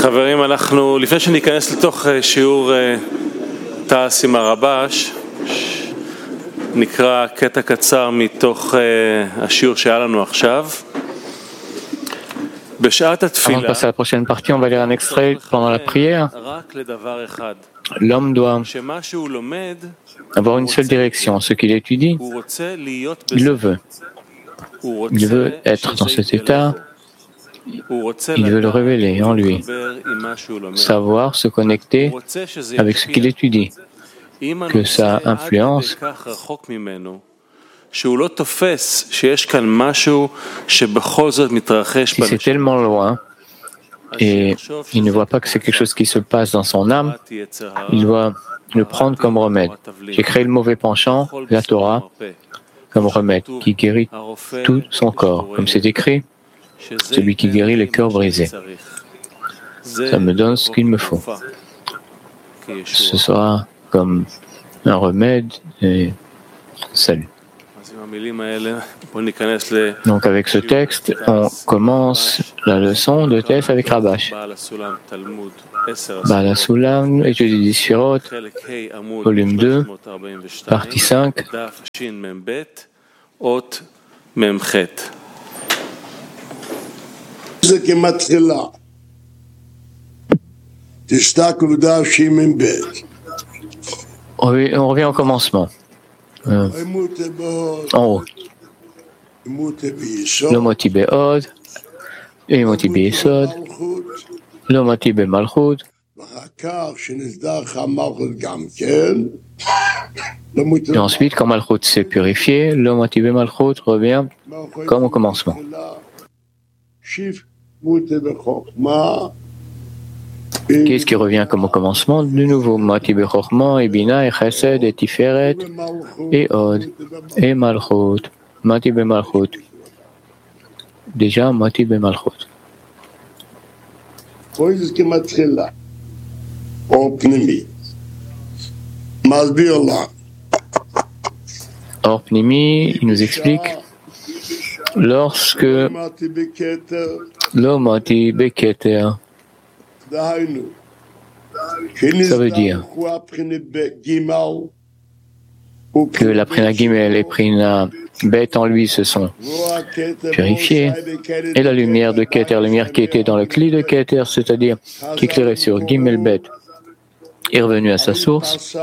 חברים, לפני שניכנס לתוך שיעור תעש עם הרבש, נקרא קטע קצר מתוך השיעור שהיה לנו עכשיו. בשעת התפילה, Avant de passer à la prochaine partie, on va lire un extrait pendant la prière. L'homme doit avoir une seule direction. Ce qu'il étudie, il le veut. Il veut être dans cet état. Il veut le révéler en lui. Savoir se connecter avec ce qu'il étudie. Que ça influence. Si c'est tellement loin et il ne voit pas que c'est quelque chose qui se passe dans son âme, il doit le prendre comme remède. J'ai créé le mauvais penchant, la Torah, comme remède, qui guérit tout son corps. Comme c'est écrit, celui qui guérit les cœurs brisés. Ça me donne ce qu'il me faut. Ce sera comme un remède et salut. Donc avec ce texte, on commence la leçon de Tess avec Rabash. Baal HaSulam, étude des Sphirot, volume 2, partie 5. On revient au commencement. En haut. L'omoti be'od, l'omoti be'esod, l'omoti be'malchut. Et ensuite, quand malchut s'est purifié, l'omoti be'malchut revient comme au commencement. Qu'est-ce qui revient comme au commencement? De nouveau, Mati Bechorma, et Bina, et Chesed, et Tiferet, et Od, et Malchut, Mati Bemalchut. Déjà, Mati Bemalchut. Or, Pnimi, il nous explique, lorsque l'Omati Beketer, ça veut dire que la Prina Gimel et Prina Bet en lui se sont purifiés et la lumière de Keter, la lumière qui était dans le cli de Keter, c'est-à-dire qui éclairait sur Gimel Bet, est revenue à sa source.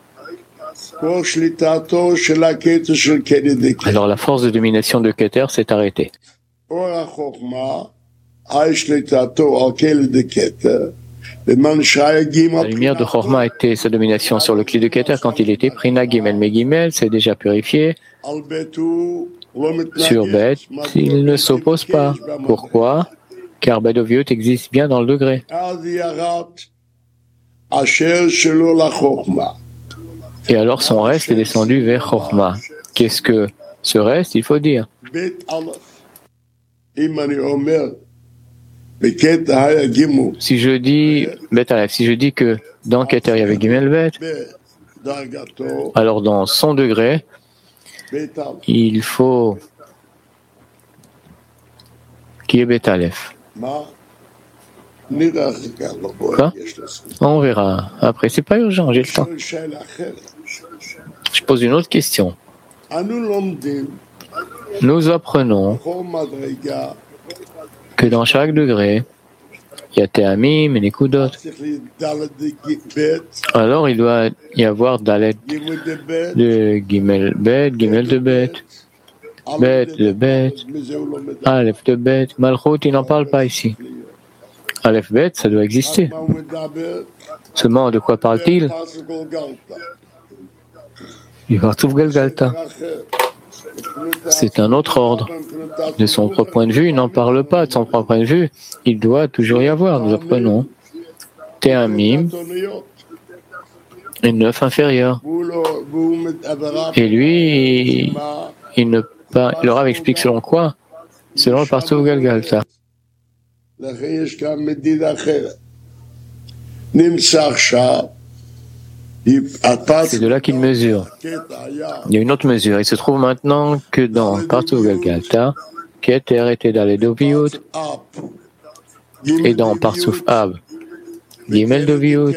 Alors la force de domination de Keter s'est arrêtée. La lumière de Chorma était sa domination sur le cli de Keter quand il était Prina Gimel. Mais Gimel s'est déjà purifié. Sur Bet, il ne s'oppose pas. Pourquoi? Car Bedoviut existe bien dans le degré. Et alors son reste est descendu vers Chorma. Qu'est-ce que ce reste? Il faut dire. Si je dis Bet Aleph, si je dis que dans Keter il y avait Gimel Bet, alors dans son degré, il faut qu'il y ait Bet Aleph. Quoi? On verra. Après, c'est pas urgent, j'ai le temps. Je pose une autre question. Nous apprenons que dans chaque degré, il y a Théamim et Nekudot. Alors il doit y avoir Dalet de Gimel Bet, Gimel de Bet, Bet de Bet, Aleph de Bet, Malchut, il n'en parle pas ici. Aleph Bet, ça doit exister. Seulement, de quoi parle-t-il? Du Vartuf Galgalta. C'est un autre ordre. De son propre point de vue, il n'en parle pas. De son propre point de vue, il doit toujours y avoir. Nous apprenons Théamim et 9 inférieurs. Et lui, le Rav explique selon quoi? Selon le Partout Galgalta. C'est de là qu'il mesure. Il y a une autre mesure. Il se trouve maintenant que dans Partout Galgalta, Keter était dans les Doviut et dans Parsouf Ab Gimel Doviut,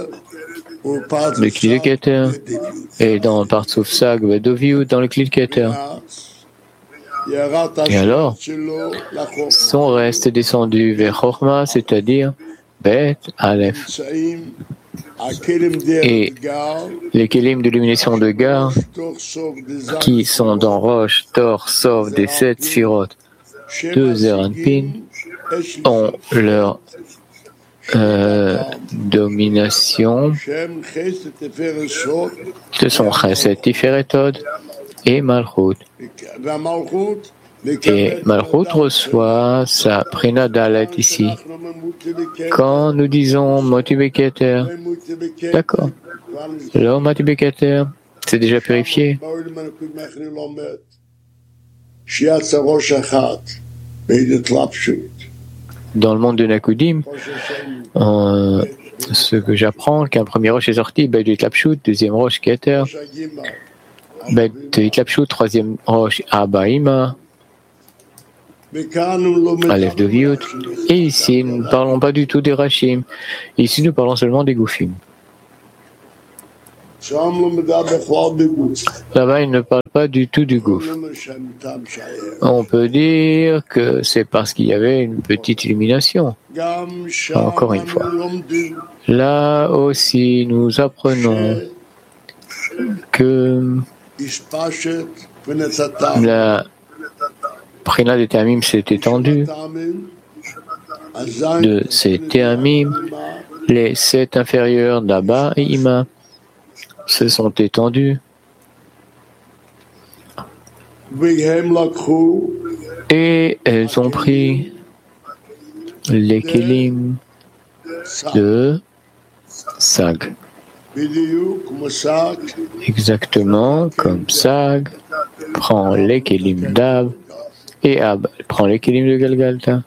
le Kli de Keter, et dans Partsouf Sag Doviut, dans le Kli de Keter. Et alors, son reste est descendu vers Chorma, c'est-à-dire Bet, Aleph. Et les kélim d'illumination de Gar, qui sont dans Roche, Tor, Sov, des 7 Sphirot, 2 Zeranpin, ont leur domination. Ce sont Chesed, Tiferet, Hod et Malchut. Et Malchut reçoit sa Prina Dalet ici. Quand nous disons Moti Beketer, d'accord. Alors Moti Beketer, c'est déjà purifié. Dans le monde de Nakudim, ce que j'apprends, qu'un premier roche est sorti, Bet Itlapshut, deuxième roche Keter, Bet Itlapshut, troisième roche Abaïma, Aleph de Viut. Et ici, nous ne parlons pas du tout des Rachim. Ici, nous parlons seulement des Goufim. Là-bas, il ne parle pas du tout du Gouf. On peut dire que c'est parce qu'il y avait une petite illumination. Encore une fois. Là aussi, nous apprenons que la Prina des Théamim s'est étendue. De ces Théamim, les 7 inférieurs d'Abba et Ima se sont étendus. Et elles ont pris les Kélim de Sag. Exactement comme Sag prend les Kélim d'Ab et Ab prend les Kélim de Galgalta.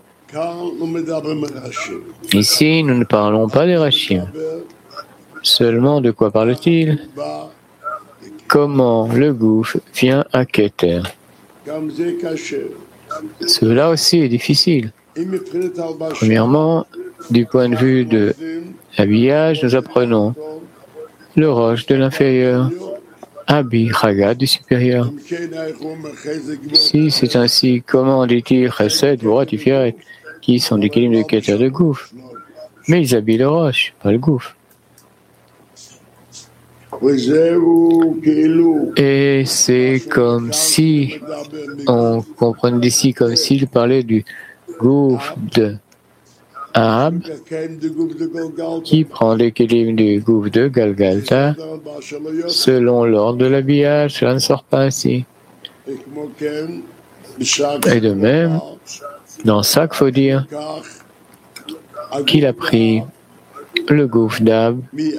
Ici, nous ne parlons pas des Rachim. Seulement, de quoi parle-t-il? Comment le Gouf vient à Keter? Cela aussi est difficile. Premièrement, du point de vue de l'habillage, nous apprenons le roche de l'inférieur, Abi Chaga du supérieur. Si c'est ainsi, comment dit-il Chesed, Vorot, Tiferet, qui sont des Kélim de Keter de Gouf? Mais ils habillent le roche, pas le Gouf. Et c'est comme si, on comprend d'ici comme s'il parlait du Gouf de Ab, qui prend les Kélim du Gouf de Galgalta, selon l'ordre de l'habillage, cela ne sort pas ainsi. Et de même, dans ça qu'il faut dire qu'il a pris le Gouf d'Ab,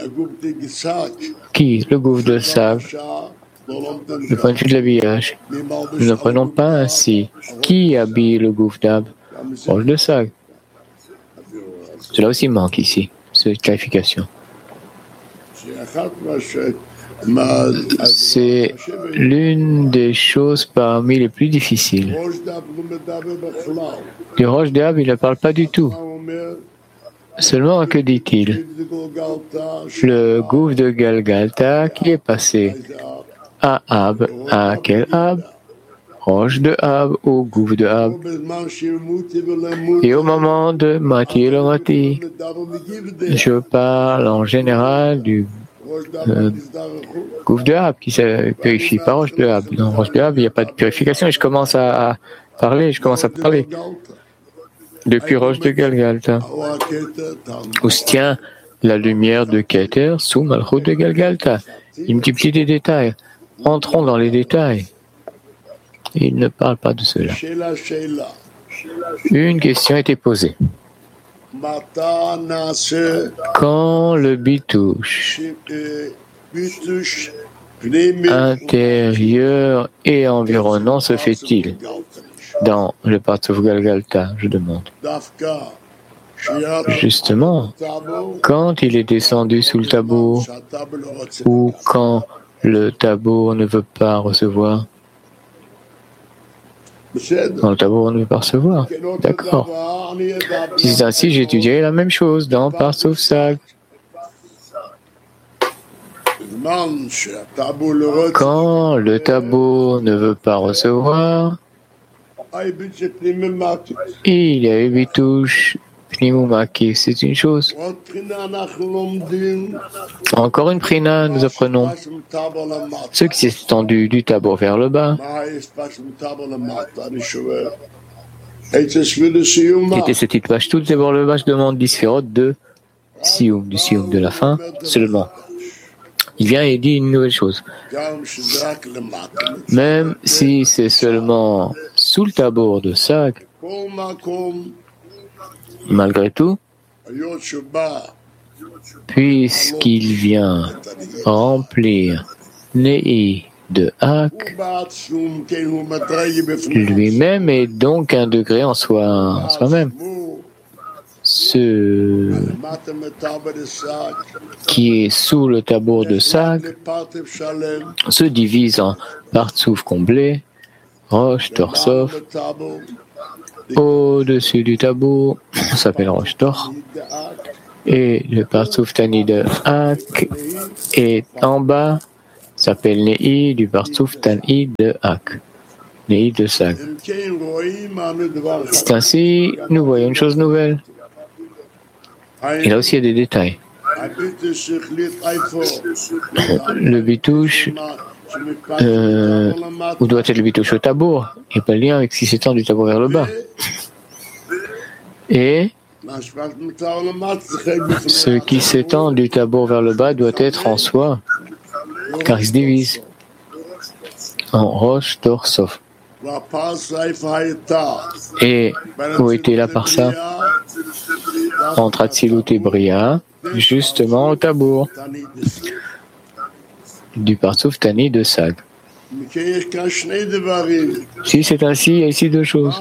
qui, le Gouf de Sag, le point de vue de l'habillage. Nous ne prenons pas ainsi. Qui habille le Gouf d'Ab? Roche de Sag. Cela aussi manque ici, cette clarification. C'est l'une des choses parmi les plus difficiles. Du Roche d'Ab, il ne parle pas du tout. Seulement, que dit-il? Le Gouf de Galgalta qui est passé à Ab. À quel Ab? Roche de Ab au Gouf de Ab. Et au moment de Mati et le Mati, je parle en général du Gouf de Ab qui se purifie par Roche de Ab. Dans Roche de Ab, il n'y a pas de purification et je commence à parler. Depuis Roche de Galgalta, où se tient la lumière de Keter sous Malchut de Galgalta. Il multiplie des détails. Entrons dans les détails. Il ne parle pas de cela. Une question a été posée. Quand le bitouche intérieur et environnant se fait-il dans le Partsouf Galgalta, je demande. Justement, quand il est descendu sous le tabou, ou quand le tabou ne veut pas recevoir, Dans le tabor, on ne veut pas recevoir. D'accord. Si c'est ainsi, j'étudierai la même chose dans Parsouf Sag. Quand le tabor ne veut pas recevoir, il y a 8 touches. Pnimumaki, c'est une chose. Encore une prina, nous apprenons. Ce qui s'est étendu du tabor vers le bas. Était ce titre vache tout d'abord le bas, je demande d'Isphérot de Sioum, du Sioum de la fin seulement. Il vient et dit une nouvelle chose. Même si c'est seulement sous le tabor de Sag, malgré tout, puisqu'il vient remplir Nei de Hak, lui-même est donc un degré en soi-même. Ce qui est sous le tabor de Sag se divise en Partsouf comblé, Rosh Torsov. Au-dessus du tabor, on s'appelle Rosh Tor. Et le Partsouf Tani de Hak est en bas, s'appelle Nei du Partsouf Tani de Hak. Nei de Sag. C'est ainsi, nous voyons une chose nouvelle. Et là aussi, il y a des détails. Le bitouche, où doit être le bitouche au tabor? Il n'y a pas de lien avec ce qui s'étend du tabor vers le bas. Et ce qui s'étend du tabor vers le bas doit être en soi, car il se divise en Rosh Tor Sof. Et où était la parsa? Entre Atzilut et Bria, justement au tabor du Partsouf Tani de Sag. Si c'est ainsi, il y a ici deux choses.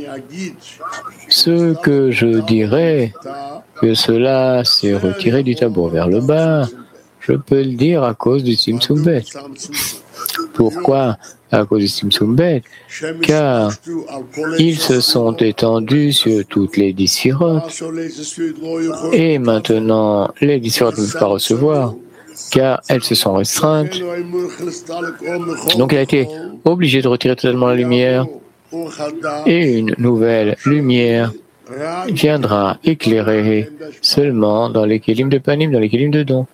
Ce que je dirais que cela s'est retiré du tabor vers le bas, je peux le dire à cause du Tzimtzum Bet. Pourquoi à cause du Tzimtzum Bet? Car ils se sont étendus sur toutes les 10 sfirotes. Et maintenant, les 10 sfirotes ne peuvent pas recevoir, car elles se sont restreintes. Donc il a été obligé de retirer totalement la lumière. Et une nouvelle lumière viendra éclairer seulement dans les kélim de Panim, dans les kélim de Don.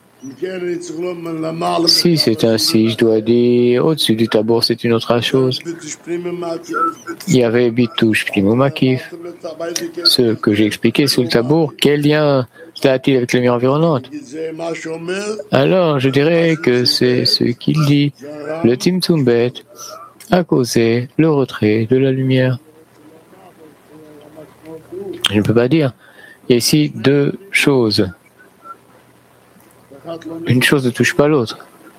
Si c'est ainsi, je dois dire, au-dessus du tabor, c'est une autre chose. Il y avait Bitouche Pnimoumakif. Ce que j'ai expliqué sous le tabor, quel lien a-t-il avec la lumière environnante? Alors, je dirais que c'est ce qu'il dit. Le Tzimtzum Bet a causé le retrait de la lumière. Je ne peux pas dire. Il y a ici deux choses. Une chose ne touche pas l'autre.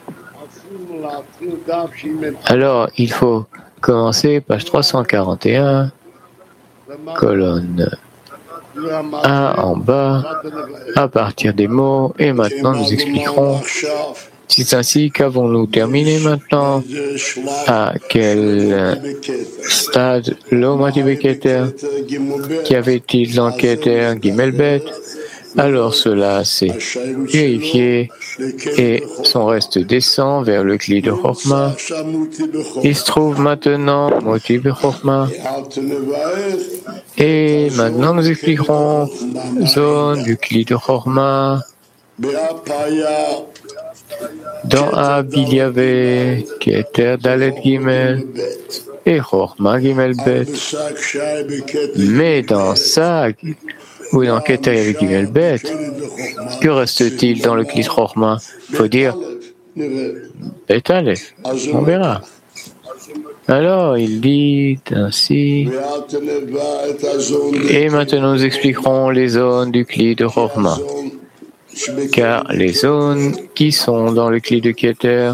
Alors, il faut commencer page 341, colonne 1 en bas, à partir des mots, et maintenant nous expliquerons. C'est ainsi qu'avons-nous terminé maintenant? À quel stade l'Omati Beketer? Qu'y avait-il dans Keter Gimelbet? Alors cela s'est purifié et son reste descend vers le Kli de Chokma. Il se trouve maintenant Moti Bechokma. Et maintenant nous expliquerons zone du Kli de Chokma. Dans Ab, il y avait Keter Dalet Gimel et Chokma Gimel Bet. Mais dans Sag, ou dans Keter il y avait Gimel Bet, que reste-t-il dans le Kli de Chokma? Il faut dire Bet Aleph. On verra. Alors, il dit ainsi. Et maintenant, nous expliquerons les zones du Kli de Chokma. Car les zones qui sont dans le Kli de Keter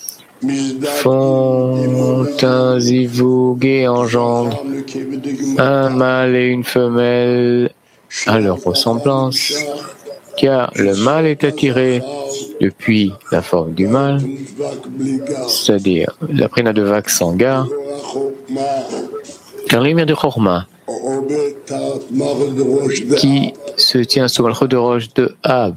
font un zivug et engendrent un mâle et une femelle à leur ressemblance, car le mâle est attiré depuis la forme du mâle, c'est-à-dire la prina de Vaksanga, La lumière de Chorma, qui se tient sur le de roche de Ab,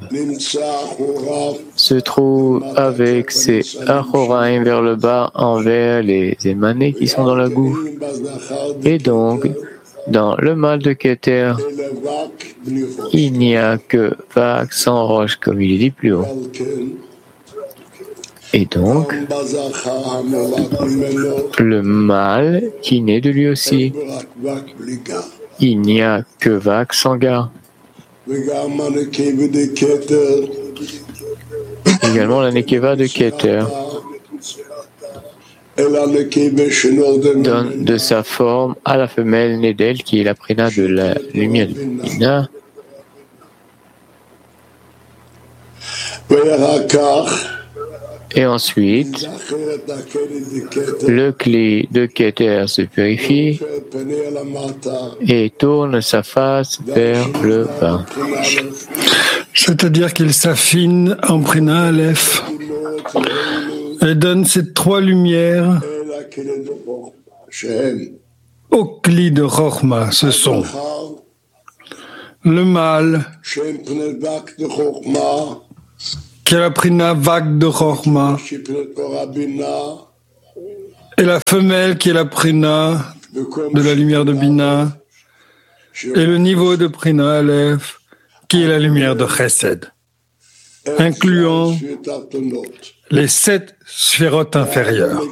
se trouve avec ses Achoraim vers le bas envers les émanés qui sont dans la goutte. Et donc, dans le mal de Keter, il n'y a que vague sans roche, comme il est dit plus haut. Et donc, le mal qui naît de lui aussi, il n'y a que vague sans gare. Également la Nekeva de Keter donne de sa forme à la femelle née d'elle, qui est la Prina de la lumière de Bina. Et ensuite, le cli de Keter se purifie et tourne sa face vers le bas. C'est-à-dire qu'il s'affine en Prina Aleph et donne ces trois lumières au cli de Chochma. Ce sont le mâle, qui est la Prina vague de Chochma, et la femelle qui est la Prina de la lumière de Bina, et le niveau de Prina Aleph qui est la lumière de Chesed, incluant les 7 sphérotes inférieures.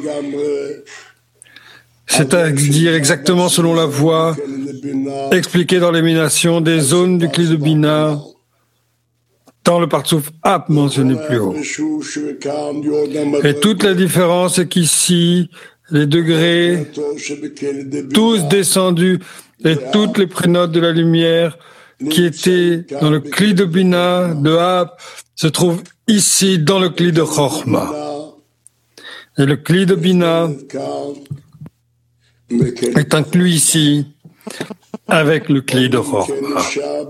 C'est-à-dire exactement selon la voie expliquée dans l'élimination des zones du cli de Bina, dans le Partsouf Ab mentionné plus haut. Et toute la différence est qu'ici, les degrés, tous descendus, et toutes les prénotes de la lumière qui étaient dans le cli de Bina, de Ab, se trouvent ici dans le cli de Chochma. Et le cli de Bina est inclus ici avec le cli de Chochma.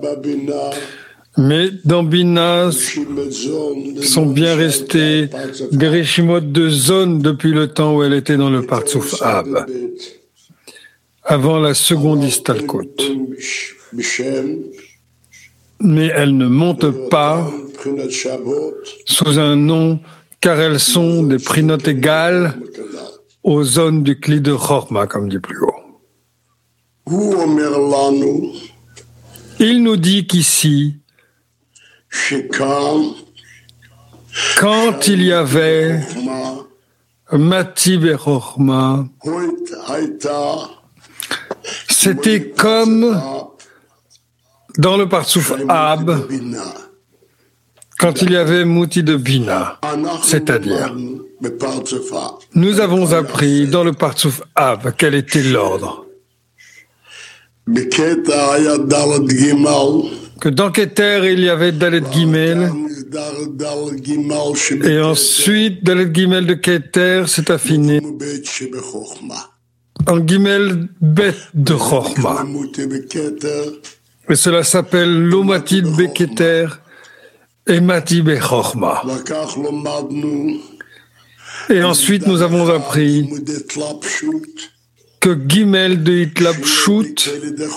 Mais dans Bina sont bien restés des réchimot de zones depuis le temps où elle était dans le Partsouf Ab, avant la seconde Istalkot. Mais elles ne montent pas sous un nom, car elles sont des prinotes égales aux zones du cli de Chochma, comme dit plus haut. Il nous dit qu'ici, quand il y avait Matib et Chochma, c'était comme dans le Partsouf Ab, quand il y avait Mouti de Bina, c'est-à-dire, nous avons appris dans le Partsouf Ab quel était l'ordre. Que dans Keter, il y avait Dalet Gimel, et ensuite, Dalet Gimel de Keter s'est affiné en Gimel Bet de Chochma. Et cela s'appelle l'Omatid Beketer et Mati Bechochma. Et ensuite, nous avons appris que Gimel de Hitlapshut,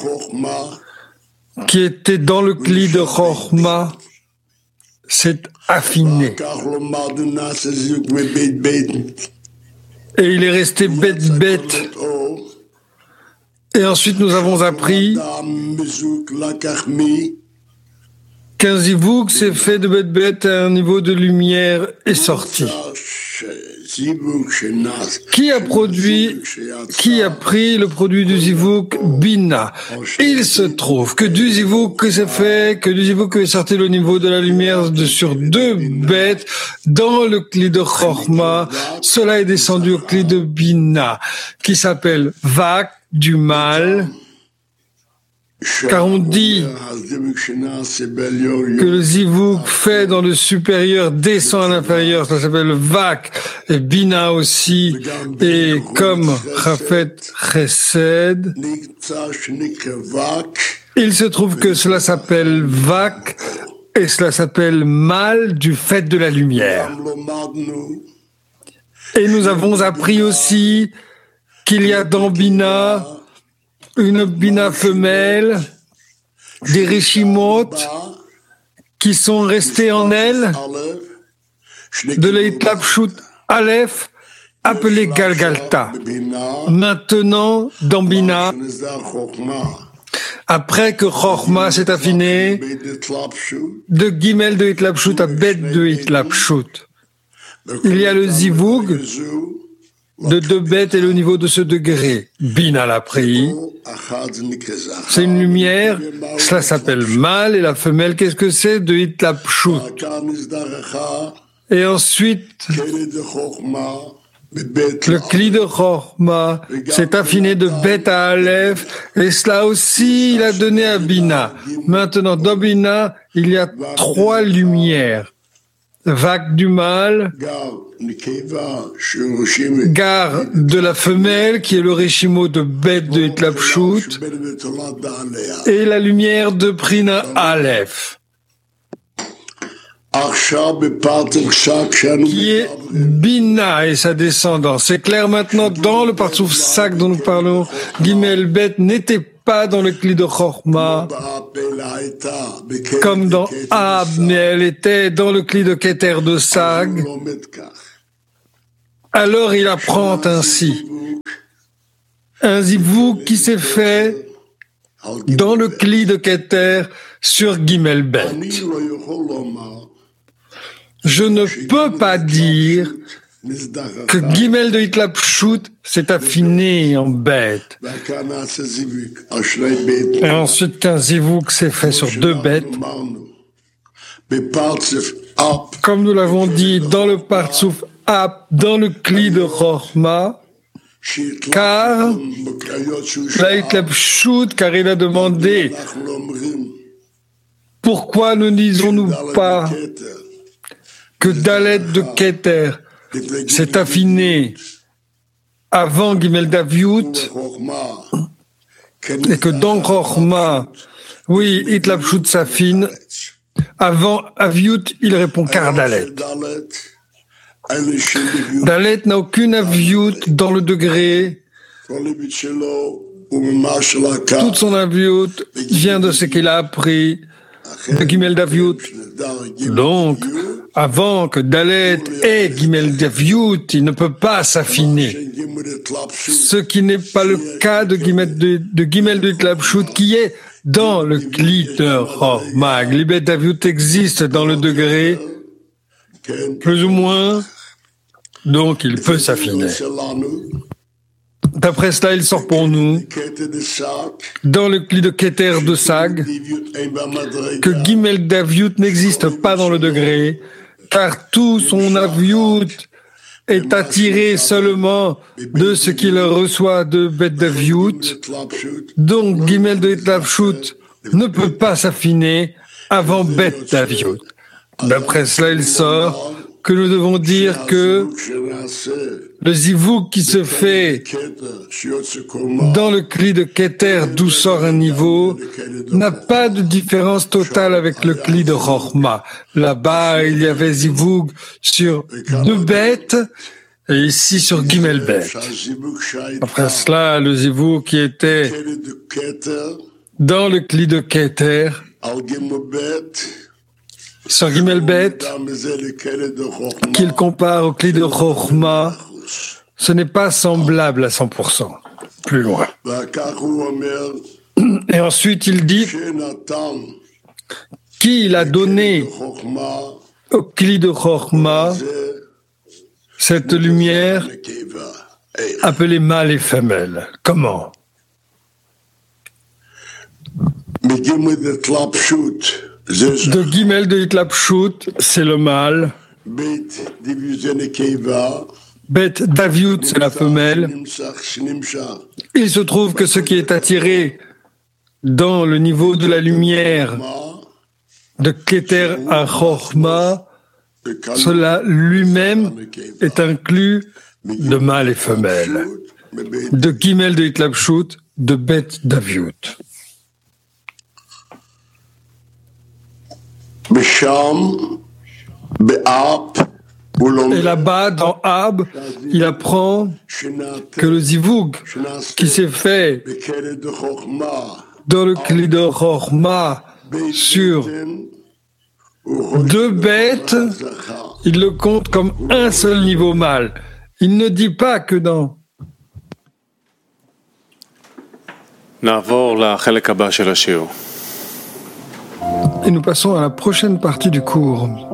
qui était dans le cli de Chochma, s'est affiné. Et il est resté bet. Et ensuite, nous avons appris qu'un zivouk s'est fait de bet à un niveau de lumière est sorti. Qui a pris le produit du zivouk? Bina. Il se trouve que du zivouk est sorti le niveau de la lumière sur 2 bêtes dans le cli de Chochma. Cela est descendu au cli de Bina, qui s'appelle Vak, du mal, car on dit que le zivouk fait dans le supérieur descend à l'inférieur, ça s'appelle Vak, et Bina aussi, et comme Chafet Chesed, il se trouve que cela s'appelle Vak, et cela s'appelle mal du fait de la lumière. Et nous avons appris aussi qu'il y a dans Bina une bina femelle, des rishimot qui sont restés en elle, de l'Eitlapshut Aleph, appelé Galgalta. Maintenant, dans Bina, après que Chochma s'est affiné, de Gimel de Itlapshut à Bet de Itlapshut, il y a le Zivug de deux bêtes et le niveau de ce degré. Bina l'a pris. C'est une lumière, cela s'appelle mâle, et la femelle, qu'est-ce que c'est? De Itlapshut. Et ensuite, le Kli de Chochma s'est affiné de Bet à Aleph, et cela aussi il a donné à Bina. Maintenant, dans Bina, il y a trois lumières. Vague du mâle, gare de la femelle, qui est le Rishimo de Bet de Itlapshut, et la lumière de Prina Aleph, qui est Bina et sa descendance. C'est clair maintenant, dans le Partsouf Sak dont nous parlons, Gimel Bet n'était pas dans le Kli de Chochma, comme dans Ab, mais elle était dans le Kli de Keter de Sag. Alors il apprend ainsi. Un zivug qui s'est fait dans le Kli de Keter sur Gimel Bet. Je ne peux pas dire que Gimel de Itlapshut s'est affiné en bête. Et ensuite qu'un zivug s'est fait sur deux bêtes. Comme nous l'avons dit dans le Partsouf Ap, dans le Kli de Chochma, car il a demandé pourquoi ne disons-nous pas que Dalet de Keter s'est affiné avant Gimel d'Aviut, et que dans Chochma, oui, Itlapshut s'affine, avant Aviut, il répond car Dalet. Dalet n'a aucune Aviut dans le degré. Toute son Aviut vient de ce qu'il a appris de Gimel d'Aviut. Donc, avant que Dalet ait Gimel d'Aviut, il ne peut pas s'affiner. Ce qui n'est pas le cas de Gimel de Itlapshut, qui est dans le Kli de Chochma. Gimel d'Aviut existe dans le degré, plus ou moins, donc il peut s'affiner. D'après cela, il sort pour nous, dans le Kli de Keter de Sag, que Gimel d'Aviut n'existe pas dans le degré, car tout son Aviut est attiré seulement de ce qu'il reçoit de Bet d'Aviut. Donc, Gimel de Itlapshut ne peut pas s'affiner avant Bet d'Aviut. D'après cela, il sort que nous devons dire que le zivug qui se fait dans le Kli de Keter, d'où sort un niveau, n'a pas de différence totale avec le Kli de Chochma. Là-bas, il y avait zivug sur deux bêtes, et ici sur Gimel Bet. Après cela, le zivug qui était dans le Kli de Keter, sur Gimel Bet, qu'il compare au Kli de Chochma, ce n'est pas semblable à 100%. Plus loin. Et ensuite, il dit qu'il a donné au Kli de Chochma cette lumière appelée mâle et femelle. Comment? De Gimel de Itlapshut, c'est le mâle. Bet d'Aviut, c'est la femelle. Il se trouve que ce qui est attiré dans le niveau de la lumière de Keter à Chochma, cela lui-même est inclus de mâle et femelle. De Gimel de Itlapshut, de Bet d'Aviut. Et là-bas, dans Ab, il apprend que le zivug qui s'est fait dans le Kli de Chochma sur 2 bêtes, il le compte comme un seul niveau mâle. Il ne dit pas que dans... נעבור לחלק הבא של השיעור. Et nous passons à la prochaine partie du cours.